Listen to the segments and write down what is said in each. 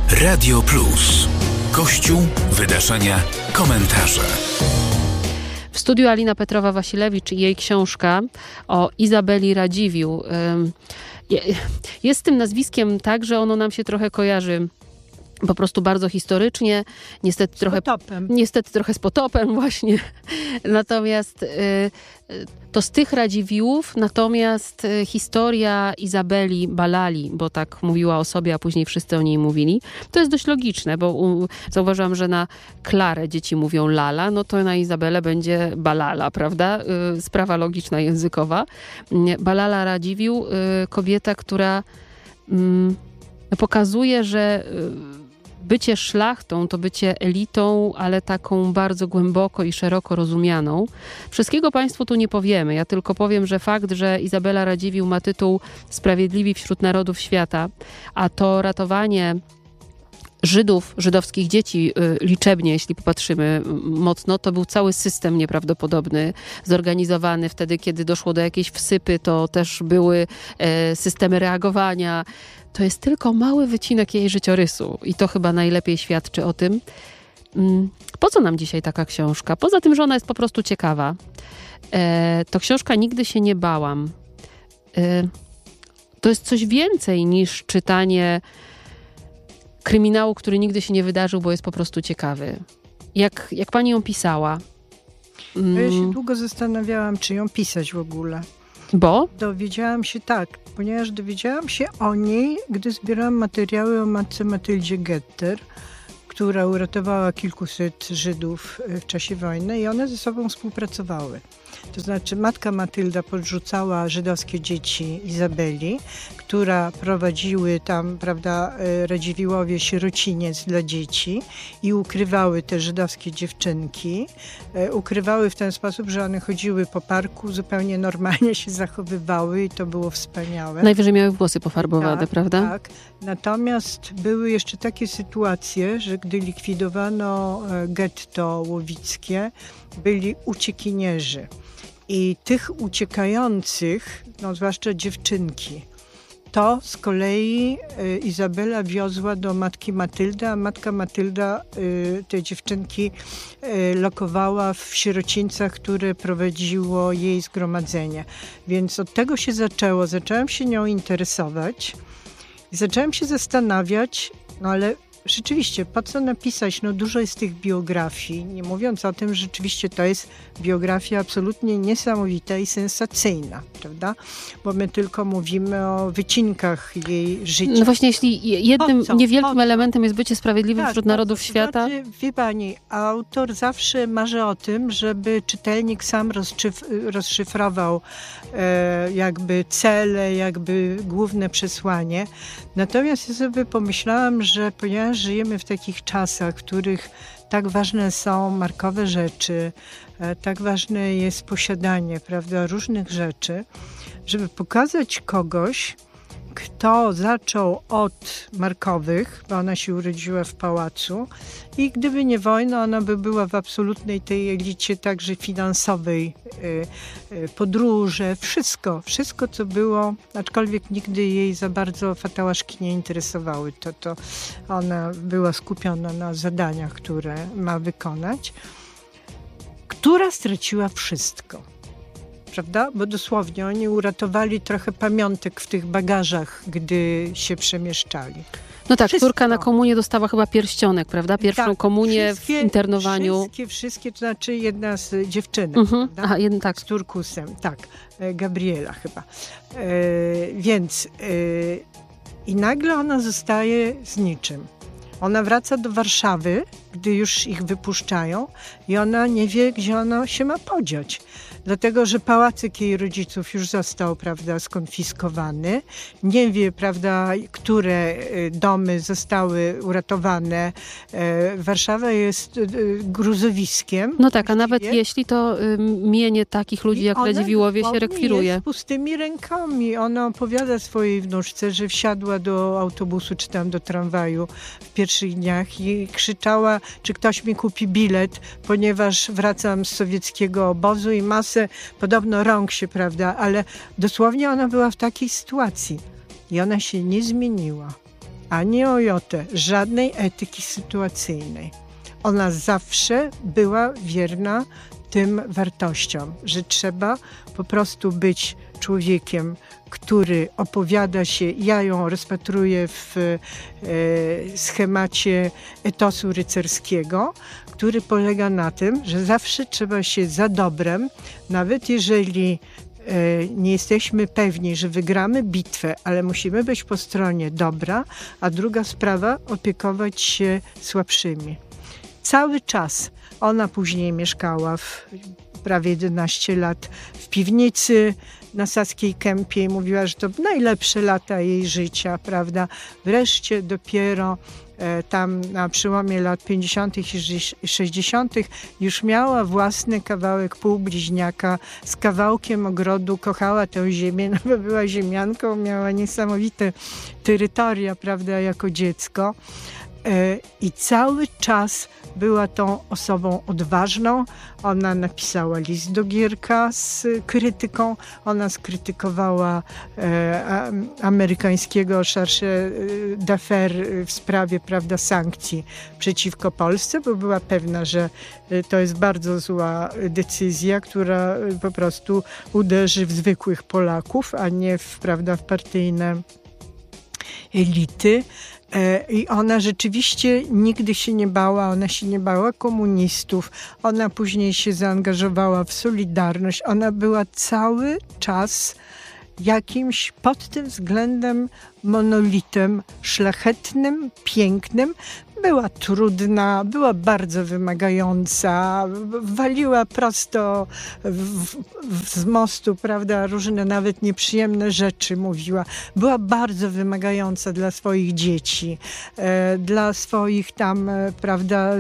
Radio Plus. Kościół, wydarzenia, komentarze. W studiu Alina Petrowa-Wasilewicz i jej książka o Izabeli Radziwiłł. Jest z tym nazwiskiem tak, że ono nam się trochę kojarzy po prostu bardzo historycznie, niestety trochę z potopem właśnie. Natomiast to z tych Radziwiłłów, natomiast historia Izabeli Balali, bo tak mówiła o sobie, a później wszyscy o niej mówili, to jest dość logiczne, bo zauważyłam, że na Klarę dzieci mówią Lala, no to na Izabelę będzie Balala, prawda? Sprawa logiczna, językowa. Balala Radziwiłł, kobieta, która pokazuje, że bycie szlachtą to bycie elitą, ale taką bardzo głęboko i szeroko rozumianą. Wszystkiego Państwu tu nie powiemy. Ja tylko powiem, że fakt, że Izabela Radziwiłł ma tytuł Sprawiedliwi wśród narodów świata, a to ratowanie Żydów, żydowskich dzieci liczebnie, jeśli popatrzymy mocno, to był cały system nieprawdopodobny, zorganizowany wtedy, kiedy doszło do jakiejś wsypy, to też były systemy reagowania. To jest tylko mały wycinek jej życiorysu i to chyba najlepiej świadczy o tym. Po co nam dzisiaj taka książka? Poza tym, że ona jest po prostu ciekawa. To książka Nigdy się nie bałam. To jest coś więcej niż czytanie kryminału, który nigdy się nie wydarzył, bo jest po prostu ciekawy. Jak pani ją pisała? Ja się długo zastanawiałam, czy ją pisać w ogóle. Bo? Ponieważ dowiedziałam się o niej, gdy zbierałam materiały o matce Matyldzie Getter, która uratowała kilkuset Żydów w czasie wojny i one ze sobą współpracowały. To znaczy matka Matylda podrzucała żydowskie dzieci Izabeli, która prowadziły tam, Radziwiłłowie sierociniec dla dzieci i ukrywały te żydowskie dziewczynki. Ukrywały w ten sposób, że one chodziły po parku, zupełnie normalnie się zachowywały i to było wspaniałe. Najwyżej miały włosy pofarbowane, prawda? Tak. Natomiast były jeszcze takie sytuacje, że gdy likwidowano getto łowickie, byli uciekinierzy. I tych uciekających, zwłaszcza dziewczynki, to z kolei Izabela wiozła do matki Matyldy, a matka Matylda te dziewczynki lokowała w sierocińcach, które prowadziło jej zgromadzenie. Więc od tego się zaczęło. Zaczęłam się nią interesować i zaczęłam się zastanawiać, ale rzeczywiście, po co napisać? Dużo jest tych biografii, nie mówiąc o tym, że rzeczywiście to jest biografia absolutnie niesamowita i sensacyjna, prawda? Bo my tylko mówimy o wycinkach jej życia. No właśnie, jeśli jednym niewielkim elementem jest bycie sprawiedliwym wśród narodów świata. Wie pani, autor zawsze marzy o tym, żeby czytelnik sam rozszyfrował jakby cele, jakby główne przesłanie. Natomiast ja sobie pomyślałam, że ponieważ żyjemy w takich czasach, w których tak ważne są markowe rzeczy, tak ważne jest posiadanie, różnych rzeczy, żeby pokazać kogoś, kto zaczął od markowych, bo ona się urodziła w pałacu i gdyby nie wojna, ona by była w absolutnej tej elicie także finansowej, podróże, wszystko co było, aczkolwiek nigdy jej za bardzo fatałaszki nie interesowały. To ona była skupiona na zadaniach, które ma wykonać, która straciła wszystko. Prawda? Bo dosłownie oni uratowali trochę pamiątek w tych bagażach, gdy się przemieszczali. No tak, córka na komunię dostała chyba pierścionek, prawda? Pierwszą komunię w internowaniu. Wszystkie, to znaczy jedna z dziewczynek, tak. Z turkusem, Gabriela chyba. I nagle ona zostaje z niczym. Ona wraca do Warszawy, gdy już ich wypuszczają i ona nie wie, gdzie ona się ma podziać. Dlatego, że pałacyk jej rodziców już został, skonfiskowany. Nie wie, które domy zostały uratowane. Warszawa jest gruzowiskiem. No tak, a nawet jeśli to mienie takich ludzi jak Radziwiłłowie się rekwiruje. Jest pustymi rękami. Ona opowiada swojej wnuczce, że wsiadła do autobusu czy tam do tramwaju w pierwszych dniach i krzyczała, czy ktoś mi kupi bilet, ponieważ wracam z sowieckiego obozu i masę podobno rąk się, ale dosłownie ona była w takiej sytuacji i ona się nie zmieniła. ani o jotę żadnej etyki sytuacyjnej. Ona zawsze była wierna tym wartościom, że trzeba po prostu być człowiekiem, który opowiada się, ja ją rozpatruję w schemacie etosu rycerskiego, który polega na tym, że zawsze trzeba się za dobrem, nawet jeżeli nie jesteśmy pewni, że wygramy bitwę, ale musimy być po stronie dobra, a druga sprawa, opiekować się słabszymi. Cały czas. Ona później mieszkała prawie 11 lat w piwnicy na Saskiej Kępie i mówiła, że to najlepsze lata jej życia, prawda? Wreszcie dopiero tam na przełomie lat 50. i 60. już miała własny kawałek półbliźniaka z kawałkiem ogrodu, kochała tę ziemię, no bo była ziemianką, miała niesamowite terytoria, prawda, jako dziecko. I cały czas była tą osobą odważną. Ona napisała list do Gierka z krytyką. Ona skrytykowała amerykańskiego chargé d'affaires w sprawie, prawda, sankcji przeciwko Polsce, bo była pewna, że to jest bardzo zła decyzja, która po prostu uderzy w zwykłych Polaków, a nie w partyjne elity. I ona rzeczywiście nigdy się nie bała, ona się nie bała komunistów, ona później się zaangażowała w Solidarność, ona była cały czas jakimś pod tym względem monolitem szlachetnym, pięknym. Była trudna, była bardzo wymagająca, waliła prosto z mostu, prawda, różne nawet nieprzyjemne rzeczy mówiła. Była bardzo wymagająca dla swoich dzieci, dla swoich tam, prawda,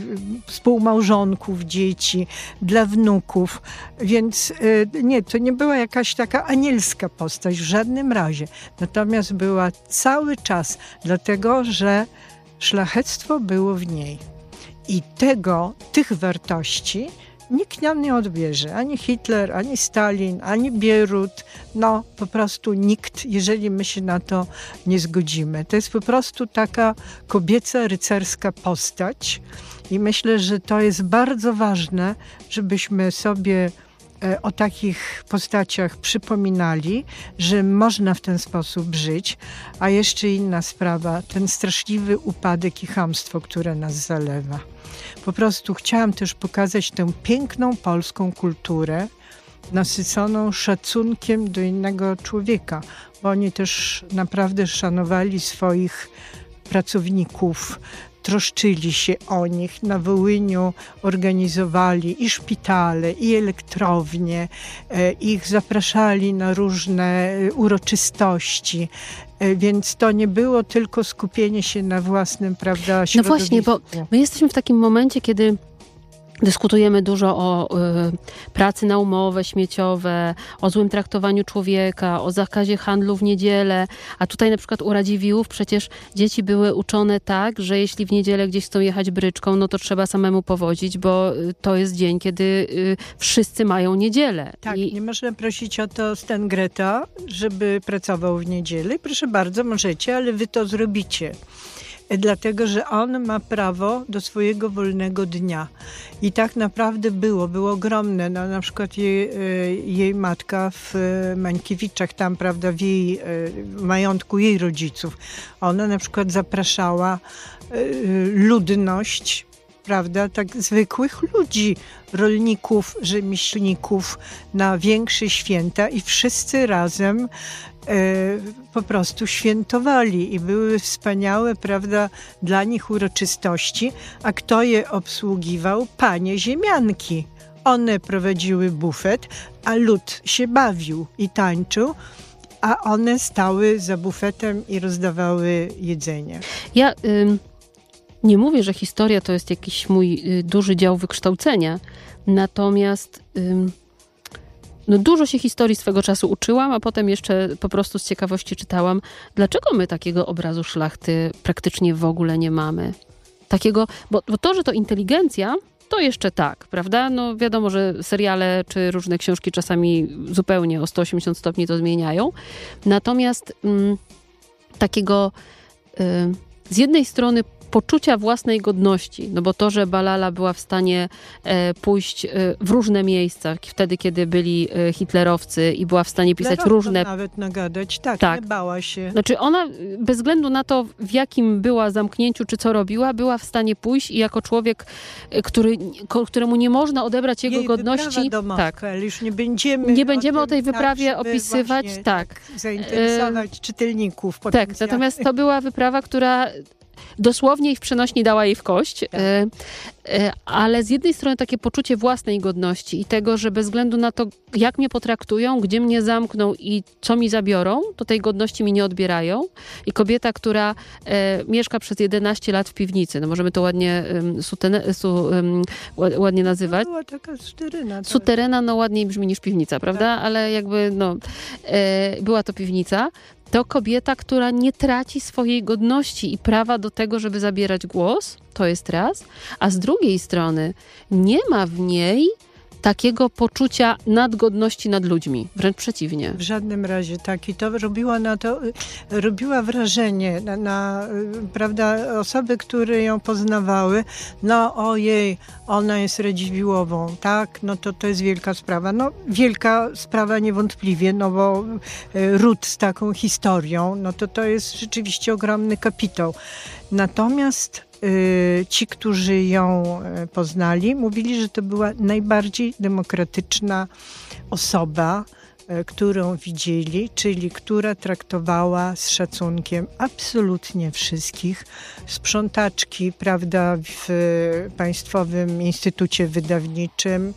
współmałżonków dzieci, dla wnuków. Więc nie, to nie była jakaś taka anielska postać w żadnym razie. Natomiast była cały czas, dlatego że szlachectwo było w niej. I tych wartości nikt nam nie odbierze. Ani Hitler, ani Stalin, ani Bierut. No, po prostu nikt, jeżeli my się na to nie zgodzimy. To jest po prostu taka kobieca, rycerska postać. I myślę, że to jest bardzo ważne, żebyśmy sobie o takich postaciach przypominali, że można w ten sposób żyć, a jeszcze inna sprawa, ten straszliwy upadek i chamstwo, które nas zalewa. Po prostu chciałam też pokazać tę piękną polską kulturę, nasyconą szacunkiem do innego człowieka, bo oni też naprawdę szanowali swoich pracowników, troszczyli się o nich. Na Wołyniu organizowali i szpitale, i elektrownie, ich zapraszali na różne uroczystości. Więc to nie było tylko skupienie się na własnym, prawda, środowisku. No właśnie, bo my jesteśmy w takim momencie, kiedy dyskutujemy dużo o pracy na umowy śmieciowe, o złym traktowaniu człowieka, o zakazie handlu w niedzielę, a tutaj na przykład u Radziwiłłów przecież dzieci były uczone tak, że jeśli w niedzielę gdzieś chcą jechać bryczką, no to trzeba samemu powozić, bo to jest dzień, kiedy wszyscy mają niedzielę. Tak, nie można prosić o to Stan Greta, żeby pracował w niedzielę. Proszę bardzo, możecie, ale wy to zrobicie. Dlatego, że on ma prawo do swojego wolnego dnia. I tak naprawdę było ogromne. No, na przykład jej matka w Mańkiewiczach, tam, prawda, w jej majątku jej rodziców, ona na przykład zapraszała ludność, prawda, tak zwykłych ludzi, rolników, rzemieślników na większe święta i wszyscy razem po prostu świętowali i były wspaniałe, prawda, dla nich uroczystości. A kto je obsługiwał? Panie ziemianki. One prowadziły bufet, a lud się bawił i tańczył, a one stały za bufetem i rozdawały jedzenie. Ja nie mówię, że historia to jest jakiś mój duży dział wykształcenia, natomiast no dużo się historii swego czasu uczyłam, a potem jeszcze po prostu z ciekawości czytałam, dlaczego my takiego obrazu szlachty praktycznie w ogóle nie mamy. Takiego, bo to, że to inteligencja, to jeszcze tak, prawda? No wiadomo, że seriale czy różne książki czasami zupełnie o 180 stopni to zmieniają. Natomiast takiego z jednej strony poczucia własnej godności, no bo to, że Balala była w stanie pójść w różne miejsca, wtedy, kiedy byli hitlerowcy i była w stanie pisać różne... nawet nagadać, tak, nie bała się. Znaczy ona, bez względu na to, w jakim była zamknięciu, czy co robiła, była w stanie pójść i jako człowiek, któremu nie można odebrać jego godności... Do Moskwy, ale już nie będziemy o tej wyprawie opisywać, zainteresować czytelników. Tak, natomiast to była wyprawa, która dosłownie i w przenośni dała jej w kość, ale z jednej strony takie poczucie własnej godności i tego, że bez względu na to, jak mnie potraktują, gdzie mnie zamkną i co mi zabiorą, to tej godności mi nie odbierają. I kobieta, która mieszka przez 11 lat w piwnicy, no możemy to ładnie ładnie nazywać. To była taka suterena. Suterena, no ładniej brzmi niż piwnica, prawda? Tak. Ale jakby, była to piwnica. To kobieta, która nie traci swojej godności i prawa do tego, żeby zabierać głos, to jest raz, a z drugiej strony nie ma w niej takiego poczucia nadgodności nad ludźmi, wręcz przeciwnie. W żadnym razie tak. I to robiła wrażenie na prawda, osoby, które ją poznawały. No ojej, ona jest Radziwiłłową, tak? No to jest wielka sprawa. No wielka sprawa niewątpliwie, no bo ród z taką historią, no to jest rzeczywiście ogromny kapitał. Natomiast ci, którzy ją poznali, mówili, że to była najbardziej demokratyczna osoba, którą widzieli, czyli która traktowała z szacunkiem absolutnie wszystkich. Sprzątaczki, prawda, w Państwowym Instytucie Wydawniczym.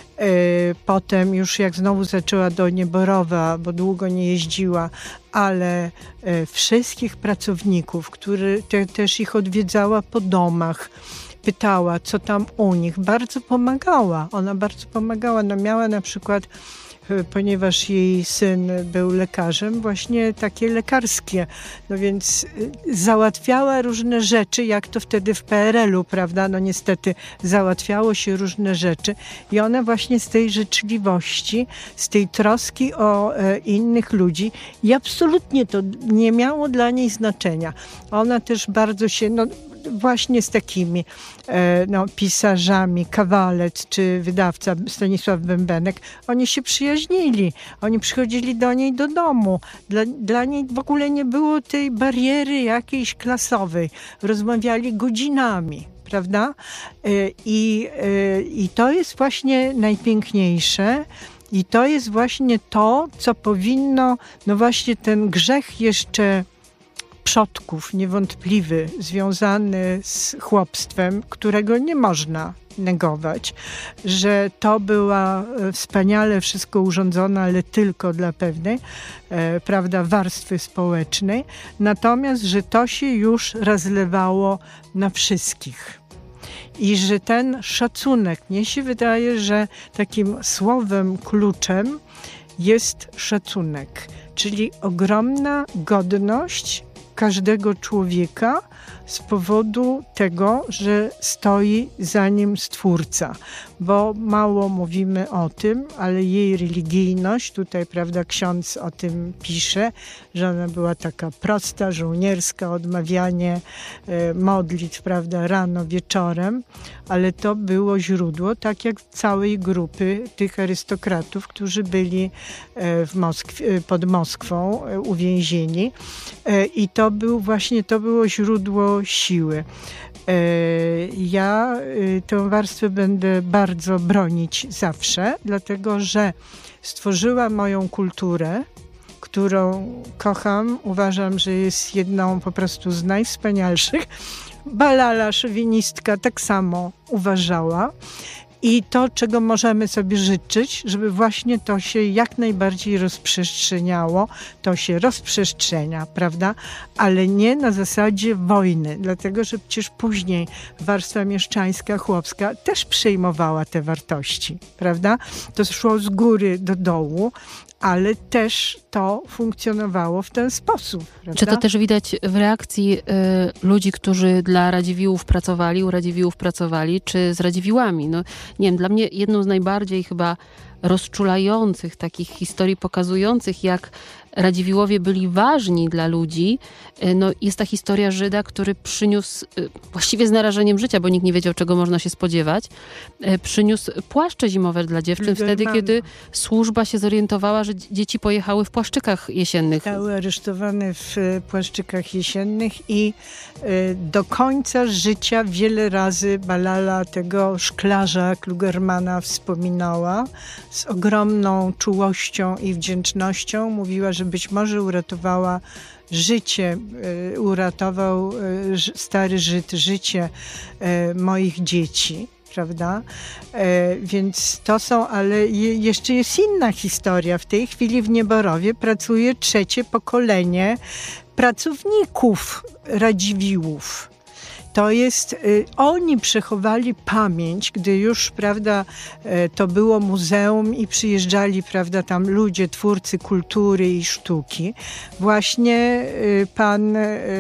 Potem już jak znowu zaczęła do Nieborowa, bo długo nie jeździła, ale wszystkich pracowników, też ich odwiedzała po domach, pytała, co tam u nich. Bardzo pomagała. Ona bardzo pomagała. No miała na przykład, ponieważ jej syn był lekarzem, właśnie takie lekarskie. No więc załatwiała różne rzeczy, jak to wtedy w PRL-u, prawda? No niestety załatwiało się różne rzeczy i ona właśnie z tej życzliwości, z tej troski o innych ludzi i absolutnie to nie miało dla niej znaczenia. Ona też bardzo się, właśnie z takimi pisarzami, Kawalec czy wydawca Stanisław Bębenek, oni się przyjaźnili. Oni przychodzili do niej do domu. Dla niej w ogóle nie było tej bariery jakiejś klasowej. Rozmawiali godzinami, prawda? I to jest właśnie najpiękniejsze. I to jest właśnie to, co powinno, właśnie ten grzech jeszcze przodków niewątpliwy, związany z chłopstwem, którego nie można negować, że to była wspaniale wszystko urządzone, ale tylko dla pewnej, prawda, warstwy społecznej, natomiast, że to się już rozlewało na wszystkich. I że ten szacunek, mnie się wydaje, że takim słowem kluczem jest szacunek, czyli ogromna godność każdego człowieka z powodu tego, że stoi za nim Stwórca. Bo mało mówimy o tym, ale jej religijność, tutaj prawda ksiądz o tym pisze, że ona była taka prosta, żołnierska, odmawianie modlitw, prawda, rano, wieczorem, ale to było źródło, tak jak całej grupy tych arystokratów, którzy byli w Moskwie, pod Moskwą uwięzieni. I to było źródło siły. Ja tę warstwę będę bardzo bronić zawsze, dlatego że stworzyła moją kulturę, którą kocham. Uważam, że jest jedną po prostu z najwspanialszych. Balala, szowinistka, tak samo uważała. I to, czego możemy sobie życzyć, żeby właśnie to się jak najbardziej rozprzestrzeniało, to się rozprzestrzenia, prawda? Ale nie na zasadzie wojny, dlatego że przecież później warstwa mieszczańska, chłopska też przejmowała te wartości, prawda? To szło z góry do dołu, ale też to funkcjonowało w ten sposób. Prawda? Czy to też widać w reakcji ludzi, którzy dla Radziwiłłów pracowali, u Radziwiłłów pracowali, czy z Radziwiłłami? No, nie wiem, dla mnie jedną z najbardziej chyba rozczulających takich historii pokazujących, jak Radziwiłłowie byli ważni dla ludzi. No, jest ta historia Żyda, który przyniósł, właściwie z narażeniem życia, bo nikt nie wiedział, czego można się spodziewać, przyniósł płaszcze zimowe dla dziewczyn wtedy, kiedy służba się zorientowała, że dzieci pojechały w płaszczykach jesiennych. Zostały aresztowane w płaszczykach jesiennych i do końca życia wiele razy Malala tego szklarza Klugermana wspominała z ogromną czułością i wdzięcznością. Mówiła, że być może uratowała życie, uratował stary Żyd życie moich dzieci. Prawda? Więc to są, ale jeszcze jest inna historia. W tej chwili w Nieborowie pracuje 3. pokolenie pracowników Radziwiłłów. To jest, oni przechowali pamięć, gdy już, prawda, to było muzeum i przyjeżdżali, prawda, tam ludzie, twórcy kultury i sztuki. Właśnie pan,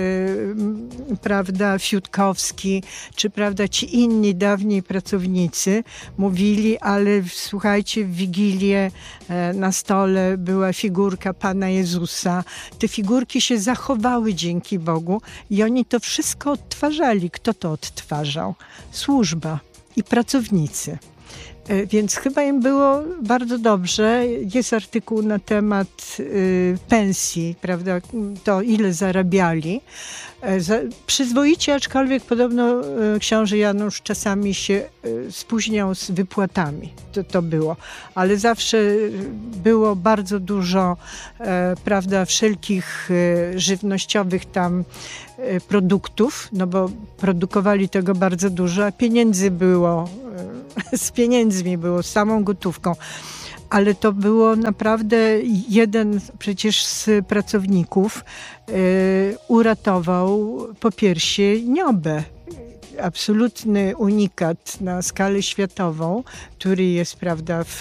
prawda, Fiutkowski, czy, prawda, ci inni dawniej pracownicy mówili, ale słuchajcie, w Wigilię na stole była figurka Pana Jezusa. Te figurki się zachowały dzięki Bogu i oni to wszystko odtwarzali. Kto to odtwarzał? Służba i pracownicy. Więc chyba im było bardzo dobrze. Jest artykuł na temat pensji, prawda, to ile zarabiali. Przyzwoicie, aczkolwiek podobno książę Janusz czasami się spóźniał z wypłatami. To było. Ale zawsze było bardzo dużo, prawda, wszelkich żywnościowych tam produktów, no bo produkowali tego bardzo dużo, a pieniędzy było, z pieniędzmi było, z samą gotówką. Ale to było naprawdę jeden przecież z pracowników uratował popiersie Niobę. Absolutny unikat na skalę światową, który jest, prawda, w